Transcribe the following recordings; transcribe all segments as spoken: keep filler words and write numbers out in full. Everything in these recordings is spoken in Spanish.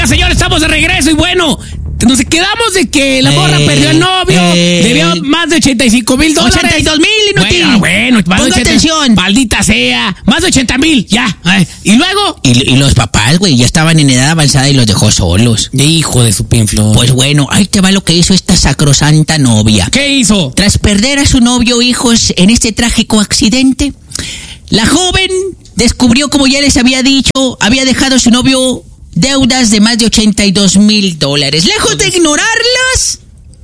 Oiga, señor, estamos de regreso y bueno, nos quedamos de que la morra eh, perdió al novio, eh, debió más de ochenta y cinco mil dólares. ochenta y dos mil, inútil. Bueno, bueno, más Ponga de ochenta, atención. Maldita sea, más de ochenta mil, ya. Eh, y luego. Y, y los papás, güey, ya estaban en edad avanzada y los dejó solos. Hijo de su pinflor. Pues bueno, ahí te va lo que hizo esta sacrosanta novia. ¿Qué hizo? Tras perder a su novio, hijos, en este trágico accidente, la joven descubrió, como ya les había dicho, había dejado a su novio deudas de más de ochenta y dos mil dólares. Lejos de ignorarlas,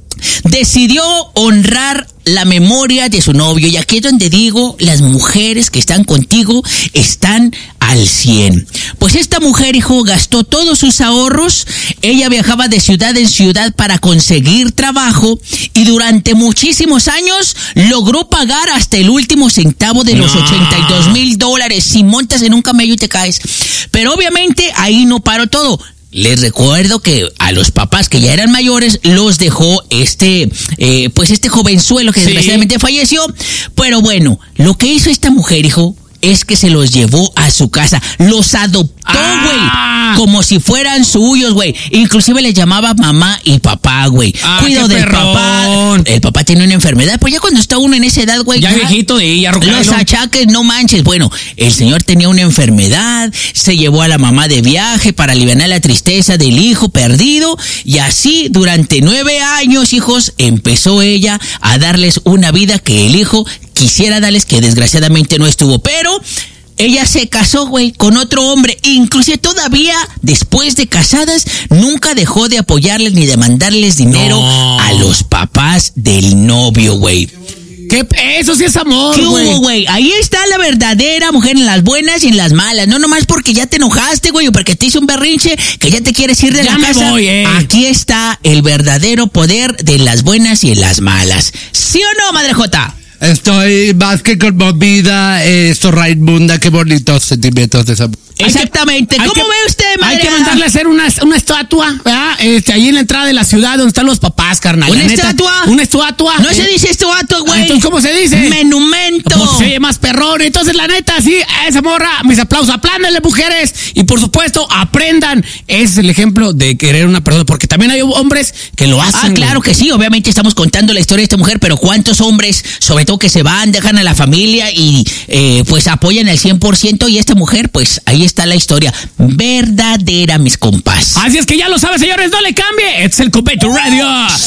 decidió honrar la memoria de su novio. Y aquí es donde digo, las mujeres que están contigo están al cien. Pues esta mujer, hijo, gastó todos sus ahorros. Ella viajaba de ciudad en ciudad para conseguir trabajo y durante muchísimos años logró pagar hasta el último centavo de los no. ochenta y dos mil dólares. Si montas en un camello y te caes. Pero obviamente ahí no paró todo. Les recuerdo que a los papás que ya eran mayores los dejó este, eh, pues este jovenzuelo que sí. desgraciadamente falleció. Pero bueno, lo que hizo esta mujer, hijo, es que se los llevó a su casa. Los adoptó, güey. Ah. Como si fueran suyos, güey. Inclusive les llamaba mamá y papá, güey. Ah, Cuido del perrón. papá. El papá tiene una enfermedad. Pues ya cuando está uno en esa edad, güey. Ya, ya viejito de ella, los achaques, no manches. Bueno, el señor tenía una enfermedad. Se llevó a la mamá de viaje para aliviar la tristeza del hijo perdido. Y así, durante nueve años, hijos, empezó ella a darles una vida que el hijo quisiera darles, que desgraciadamente no estuvo. Pero ella se casó, güey, con otro hombre. Inclusive todavía, después de casadas, nunca dejó de apoyarles ni de mandarles dinero no. a los papás del novio, güey. ¿Qué? Eso sí es amor, ¿Qué güey? hubo, güey? Ahí está la verdadera mujer, en las buenas y en las malas. No nomás porque ya te enojaste, güey, o porque te hizo un berrinche, que ya te quieres ir de ya la me casa. Voy, eh. Aquí está el verdadero poder de las buenas y en las malas. ¿Sí o no, Madre Jota? Estoy más que conmovida, eh, Sorraimunda, qué bonitos sentimientos de esa. Exactamente. Hay ¿Cómo que, ve usted, madre? Hay que mandarle a hacer una, una estatua, ¿verdad? Este, ahí en la entrada de la ciudad donde están los papás, carnal. ¿Una estatua? Una estatua. No eh. se dice estatua, güey. Entonces, ¿cómo se dice? Menumento. Pues se oye más perrón. Entonces, la neta, sí, a esa morra, mis aplausos. Aplándenle, mujeres. Y por supuesto, aprendan. Ese es el ejemplo de querer una persona. Porque también hay hombres que lo hacen. Ah, claro que sí. Obviamente estamos contando la historia de esta mujer, pero ¿cuántos hombres, sobre todo que se van, dejan a la familia y eh, pues apoyan al cien por ciento? Y esta mujer, pues ahí está la historia verdadera, mis compas. Así es que ya lo saben, señores, no le cambie. Es el Convento Radio.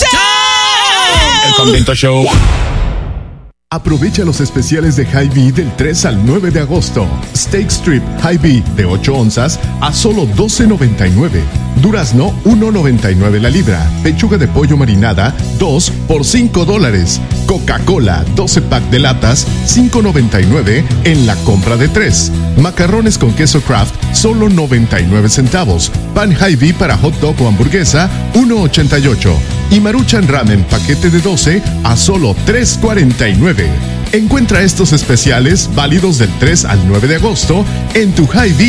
El Convento Show. Aprovecha los especiales de Hy-Vee del tres al nueve de agosto. Steak Strip Hy-Vee de ocho onzas a solo doce noventa y nueve. Durazno uno noventa y nueve la libra. Pechuga de pollo marinada dos por cinco dólares. Coca-Cola doce pack de latas cinco noventa y nueve en la compra de tres. Macarrones con queso Kraft solo noventa y nueve centavos. Pan Hy-Vee para hot dog o hamburguesa uno ochenta y ocho. Y Maruchan Ramen paquete de doce a solo tres cuarenta y nueve. Encuentra estos especiales válidos del tres al nueve de agosto en tu Hy-Vee